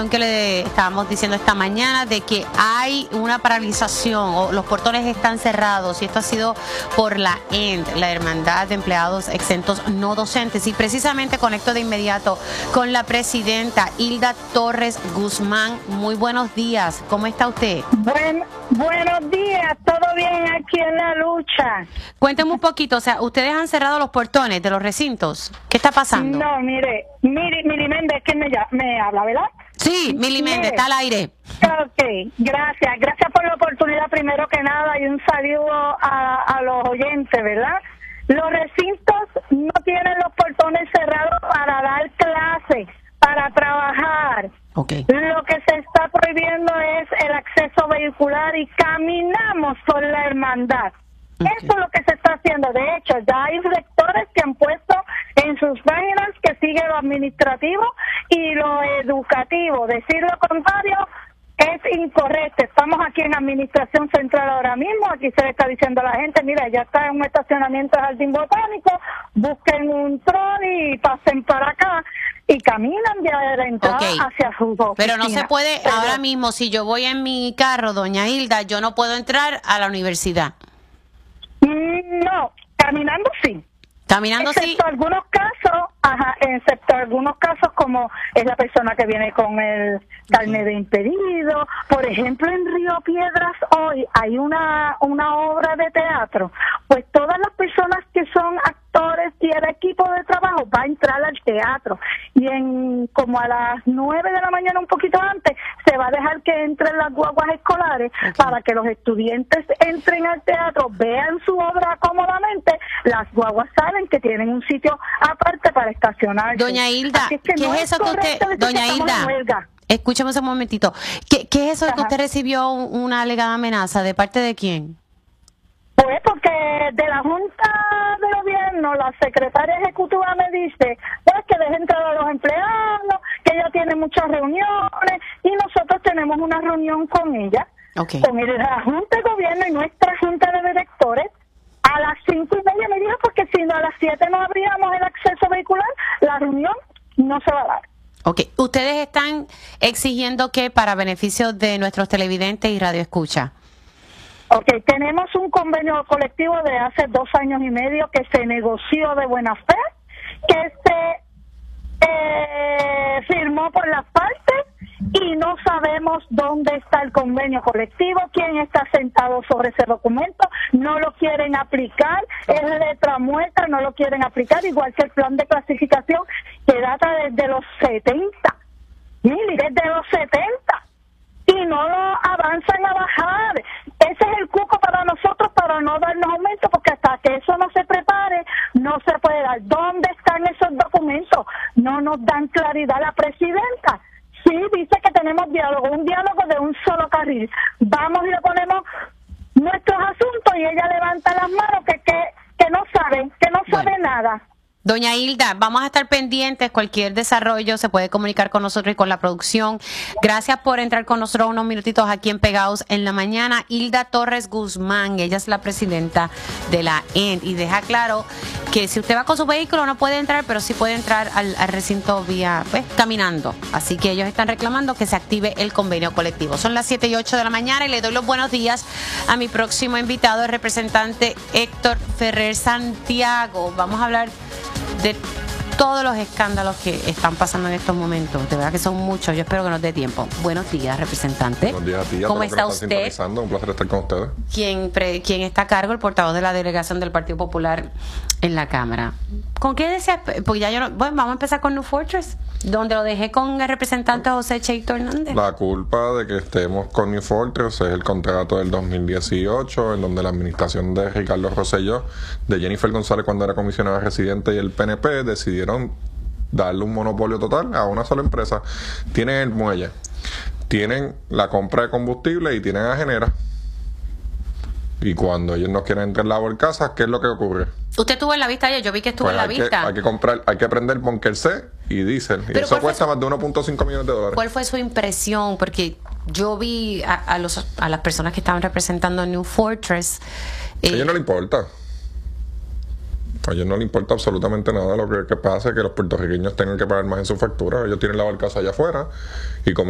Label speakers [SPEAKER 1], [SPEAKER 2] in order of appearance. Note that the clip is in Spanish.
[SPEAKER 1] información que le estábamos diciendo esta mañana de que hay una paralización o los portones están cerrados y esto ha sido por la END, la Hermandad de Empleados Exentos No Docentes. Y precisamente conecto de inmediato con la presidenta Hilda Torres Guzmán. Muy buenos días, ¿cómo está usted?
[SPEAKER 2] Buenos días, todo bien aquí en la lucha.
[SPEAKER 1] Cuénteme un poquito, o sea, ustedes han cerrado los portones de los recintos. ¿Qué está pasando?
[SPEAKER 2] No, mire, Mili Méndez, que me habla, ¿verdad?
[SPEAKER 1] Sí, Mili Méndez, está al aire.
[SPEAKER 2] Ok, gracias por la oportunidad primero que nada y un saludo a los oyentes, ¿verdad? Los recintos no tienen los portones cerrados para dar clases, para trabajar.
[SPEAKER 1] Okay.
[SPEAKER 2] Lo que se está prohibiendo es el acceso vehicular y caminamos por la hermandad. Okay. Eso es lo que se está haciendo. De hecho, ya hay rectores que han puesto en sus páginas que sigue lo administrativo y lo educativo. Decir lo contrario es incorrecto. Estamos aquí en Administración Central ahora mismo. Aquí se le está diciendo a la gente, mira, ya está en un estacionamiento de Jardín Botánico, busquen un trolley y pasen para acá. Y caminan de la entrada hacia su oficina.
[SPEAKER 1] Pero no se puede, ahora mismo, si yo voy en mi carro, doña Hilda, yo no puedo entrar a la universidad.
[SPEAKER 2] No, caminando sí.
[SPEAKER 1] Caminando sí.
[SPEAKER 2] Excepto algunos casos como es la persona que viene con el carnet de impedido. Por ejemplo, en Río Piedras hoy hay una obra de teatro. Pues todas las personas que son actores y el equipo de trabajo va a entrar al teatro. Y como a las 9 de la mañana, un poquito antes, se va a dejar que entren las guaguas escolares para que los estudiantes entren al teatro, vean su obra cómodamente. Las guaguas saben que tienen un sitio aparte para estacionar.
[SPEAKER 1] Doña Hilda, ¿qué es eso que usted, doña Hilda, escúchame un momentito, ¿qué es eso de que usted recibió una alegada amenaza? ¿De parte de quién?
[SPEAKER 2] Pues porque de la Junta de Gobierno, la secretaria ejecutiva me dice pues que deje entrar a los empleados, que ella tiene muchas reuniones y nosotros tenemos una reunión con ella, con la Junta de Gobierno y nuestra Junta de Directores. A las 5:30 me dijo, porque si no a las 7 no abríamos el acceso vehicular, la reunión no se va a dar.
[SPEAKER 1] Ok, ustedes están exigiendo que para beneficio de nuestros televidentes y radioescucha.
[SPEAKER 2] Ok, tenemos un convenio colectivo de hace 2 años y medio que se negoció de buena fe, que se firmó por las partes y no sabemos dónde está el convenio colectivo, quién está sentado sobre ese documento, no lo quieren aplicar, es letra muerta, no lo quieren aplicar, igual que el plan de clasificación que data desde los 70, Mili, desde los 70, y no lo avanzan a bajar. Ese es el cuco para nosotros para no darnos aumento, porque hasta que eso no se prepare, no se puede dar. ¿Dónde están esos documentos? No nos dan claridad. La presidenta sí dice que tenemos diálogo, un diálogo de un solo carril. Vamos y le ponemos nuestros asuntos y ella levanta las manos que no sabe nada.
[SPEAKER 1] Doña Hilda, vamos a estar pendientes, cualquier desarrollo se puede comunicar con nosotros y con la producción. Gracias por entrar con nosotros unos minutitos aquí en Pegados en la Mañana. Hilda Torres Guzmán, ella es la presidenta de la END y deja claro que si usted va con su vehículo no puede entrar, pero sí puede entrar al recinto vía, caminando. Así que ellos están reclamando que se active el convenio colectivo. Son las 7:08 de la mañana y le doy los buenos días a mi próximo invitado, el representante Héctor Ferrer Santiago. Vamos a hablar de todos los escándalos que están pasando en estos momentos. De verdad que son muchos. Yo espero que nos dé tiempo. Buenos días, representante.
[SPEAKER 3] Buenos días a ti.
[SPEAKER 1] ¿Cómo está usted?
[SPEAKER 3] Un placer estar con ustedes.
[SPEAKER 1] ¿Quién está a cargo? El portavoz de la delegación del Partido Popular en la Cámara. ¿Con qué desea? Porque ya yo no... Bueno, vamos a empezar con New Fortress, donde lo dejé con el representante José Cheito Hernández.
[SPEAKER 3] La culpa de que estemos con New Fortress es el contrato del 2018, en donde la administración de Ricardo Rosselló, de Jennifer González cuando era comisionada residente y el PNP decidieron darle un monopolio total a una sola empresa. Tienen el muelle, tienen la compra de combustible y tienen a Genera. Y cuando ellos no quieren entrar en la barcaza, ¿qué es lo que ocurre?
[SPEAKER 1] Usted estuvo en la vista ayer, yo vi que estuvo en la vista.
[SPEAKER 3] Hay que prender bunker C y diésel. Y eso cuesta más de 1.5 millones de dólares.
[SPEAKER 1] ¿Cuál fue su impresión? Porque yo vi a las personas que estaban representando New Fortress.
[SPEAKER 3] A ellos no les importa. A ellos no les importa absolutamente nada. Lo que pasa es que los puertorriqueños tengan que pagar más en su factura. Ellos tienen la barcaza allá afuera y como